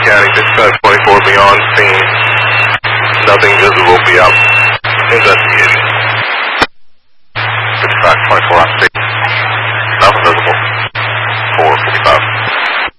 County, dispatch 24 beyond scene. Nothing visible, be out investigating. Dispatch 24 on scene. Nothing visible.